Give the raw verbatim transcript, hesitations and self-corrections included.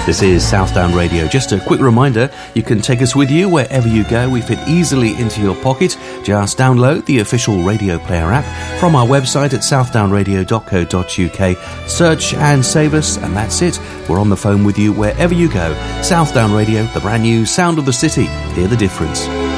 This is Southdown Radio. Just a quick reminder, you can take us with you wherever you go. We fit easily into your pocket. Just download the official Radio Player app from our website at southdown radio dot co dot uk. Search and save us, and that's it. We're on the phone with you wherever you go. Southdown Radio, the brand new sound of the city. Hear the difference.